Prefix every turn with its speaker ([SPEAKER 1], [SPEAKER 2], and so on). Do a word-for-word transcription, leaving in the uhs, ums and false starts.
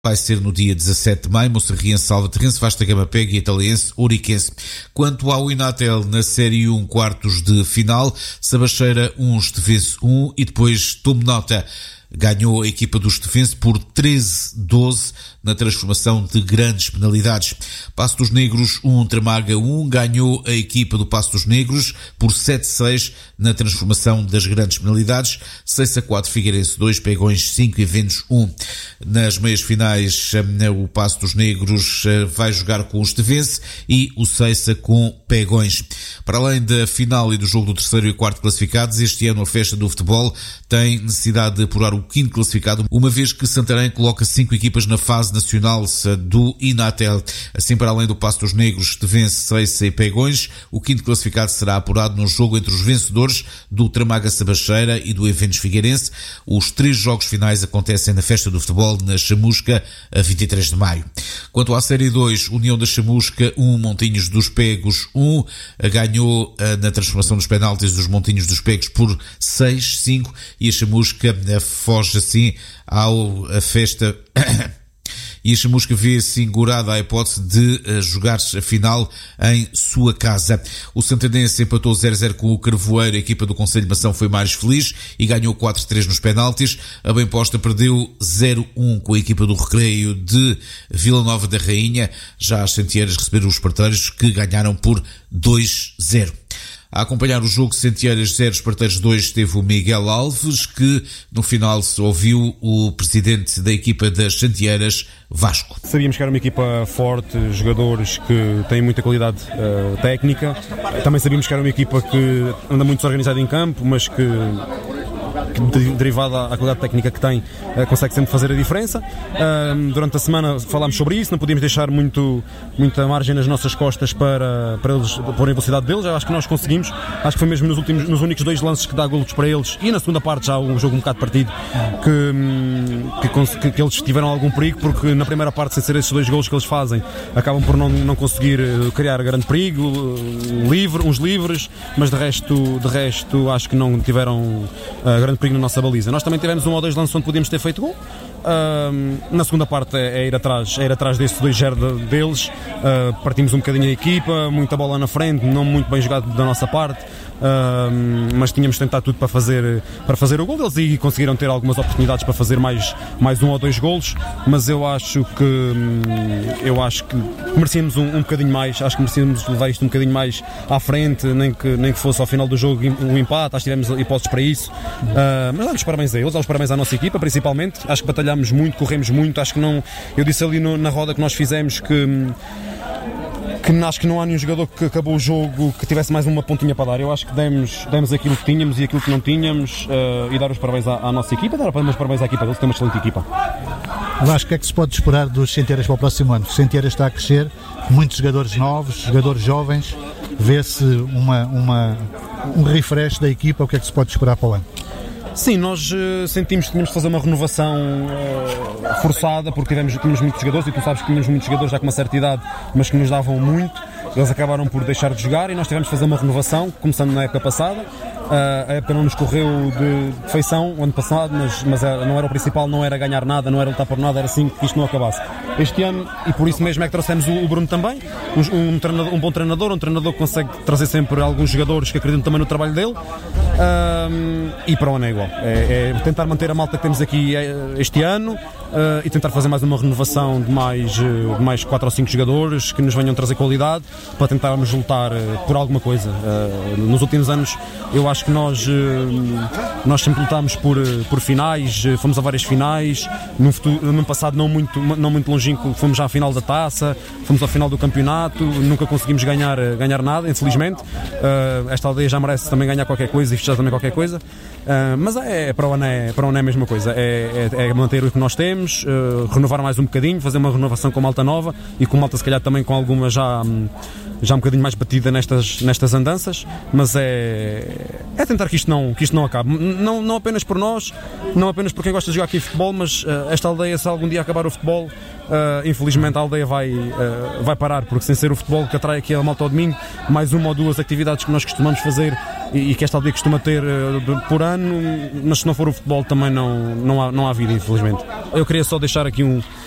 [SPEAKER 1] Vai ser no dia dezassete de maio, Monserriense, Salvaterrense, Vasta Gama Pega e Italiense, Ouriquense. Quanto ao Inatel, na Série um, quartos de final, Sabacheira um, Estevense um e depois Tomo Nota. Ganhou a equipa do Estevense por treze a doze na transformação de grandes penalidades. Paço dos Negros um, Tramaga um, ganhou a equipa do Paço dos Negros por sete a seis na transformação das grandes penalidades. seis a quatro, Figueirense dois, Pegões cinco e Ventos um. Nas meias finais, o Paço dos Negros vai jogar com o Estevense e o Seiça com Pegões. Para além da final e do jogo do terceiro e quarto classificados, este ano a festa do futebol tem necessidade de apurar o quinto classificado, uma vez que Santarém coloca cinco equipas na fase nacional do Inatel. Assim, para além do Paço dos Negros, Estevense, Seiça e Pegões, o quinto classificado será apurado no jogo entre os vencedores do Tramaga Sabacheira e do Eventos Figueirense. Os três jogos finais acontecem na festa do futebol na Chamusca, a vinte e três de maio. Quanto à Série dois, União da Chamusca um, Montinhos dos Pegos um, ganhou na transformação dos penaltis dos Montinhos dos Pegos por seis a cinco e a Chamusca foge assim ao a festa e a Chamusca vê assegurada a hipótese de uh, jogar a final em sua casa. O Santandense empatou zero a zero com o Carvoeiro, a equipa do Conselho de Mação foi mais feliz e ganhou quatro a três nos penaltis. A Bem-Posta perdeu zero a um com a equipa do Recreio de Vila Nova da Rainha. Já as Sentieiras receberam os Esparteiros, que ganharam por dois a zero. A acompanhar o jogo Sentieiras zero, Esparteiros dois, esteve o Miguel Alves, que no final se ouviu o presidente da equipa das Sentieiras, Vasco.
[SPEAKER 2] Sabíamos que era uma equipa forte, jogadores que têm muita qualidade uh, técnica. Também sabíamos que era uma equipa que anda muito desorganizada em campo, mas que, que derivada à qualidade técnica que tem, uh, consegue sempre fazer a diferença. Uh, durante a semana falámos sobre isso, não podíamos deixar muito, muita margem nas nossas costas para, para eles porem a velocidade deles. Eu acho que nós conseguimos. Acho que foi mesmo nos, últimos, nos únicos dois lances que dá golos para eles, e na segunda parte já um jogo um bocado partido, que, que, que eles tiveram algum perigo, porque na primeira parte, sem ser esses dois golos que eles fazem, acabam por não, não conseguir criar grande perigo, livre, uns livres, mas de resto, de resto acho que não tiveram uh, grande perigo na nossa baliza. Nós também tivemos um ou dois lances onde podíamos ter feito gol. Uh, na segunda parte é, é ir atrás, é ir atrás desses dois zero de, deles. Uh, partimos um bocadinho a equipa, muita bola na frente, não muito bem jogado da nossa parte. Uh, mas tínhamos de tentar tudo para fazer, para fazer o gol deles, e conseguiram ter algumas oportunidades para fazer mais, mais um ou dois golos, mas eu acho que eu acho que merecíamos um, um bocadinho mais, acho que merecíamos levar isto um bocadinho mais à frente, nem que, nem que fosse ao final do jogo um empate. Acho que tivemos hipóteses para isso, uh, mas damos parabéns a eles, damos parabéns à nossa equipa principalmente. Acho que batalhámos muito, corremos muito. Acho que não, eu disse ali no, na roda que nós fizemos que que acho que não há nenhum jogador que acabou o jogo que tivesse mais uma pontinha para dar. Eu acho que demos, demos aquilo que tínhamos e aquilo que não tínhamos, uh, e dar os parabéns à, à nossa equipa, dar os parabéns à equipa deles, que tem uma excelente equipa.
[SPEAKER 3] Vasco, o que é que se pode esperar dos Sentieiras para o próximo ano? O Sentieiras está a crescer, muitos jogadores novos, jogadores jovens, vê-se uma, uma, um refresh da equipa. O que é que se pode esperar para o ano?
[SPEAKER 2] Sim, nós uh, sentimos que tínhamos de fazer uma renovação uh, forçada, porque tivemos, tínhamos muitos jogadores, e tu sabes que tínhamos muitos jogadores já com uma certa idade, mas que nos davam muito. Eles acabaram por deixar de jogar e nós tivemos de fazer uma renovação, começando na época passada. Uh, a época não nos correu de, de feição o ano passado, mas, mas era, não era o principal, não era ganhar nada, não era lutar por nada, era assim que isto não acabasse. Este ano, e por isso mesmo é que trouxemos o, o Bruno também, um, um, treinador, um bom treinador, um treinador que consegue trazer sempre alguns jogadores que acreditam também no trabalho dele, uh, e para o ano é igual. É, é tentar manter a malta que temos aqui este ano, uh, e tentar fazer mais uma renovação de mais, de mais quatro ou cinco jogadores que nos venham trazer qualidade, para tentarmos lutar por alguma coisa. Uh, nos últimos anos eu acho que nós, nós sempre lutámos por, por finais, fomos a várias finais, num, futuro, num passado não muito, não muito longínquo fomos já à final da taça, fomos ao final do campeonato, nunca conseguimos ganhar, ganhar nada, infelizmente. Uh, esta aldeia já merece também ganhar qualquer coisa e fechar também qualquer coisa, uh, mas é, para o ano é, para o ano é a mesma coisa, é, é, é manter o que nós temos, uh, renovar mais um bocadinho, fazer uma renovação com malta nova e com malta se calhar também com alguma já... já um bocadinho mais batida nestas, nestas andanças, mas é, é tentar que isto não, que isto não acabe, não, não apenas por nós, não apenas por quem gosta de jogar aqui futebol, mas uh, esta aldeia, se algum dia acabar o futebol, uh, infelizmente a aldeia vai, uh, vai parar, porque sem ser o futebol que atrai aqui a malta ao domingo, mais uma ou duas atividades que nós costumamos fazer e, e que esta aldeia costuma ter uh, por ano, mas se não for o futebol também não, não, há, não há vida, infelizmente. Eu queria só deixar aqui um